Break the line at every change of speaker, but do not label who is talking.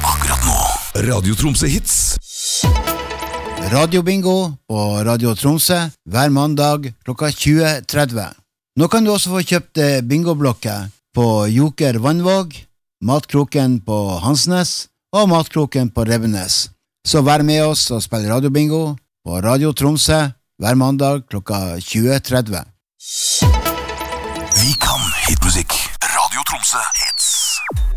akkurat nå. Radio Tromsø Hits.
Radio Bingo på Radio Tromsø hver mandag klokka 20.30. Nå kan du også få kjøpt bingoblokker på Joker Vannvåg, Matkroken på Hansnes og Matkroken på Revenes. Så vær med oss og spill Radio Bingo på Radio Tromsø hver mandag klokka 20.30.
Vi kan hitmusikk. Radio Tromsø Hits.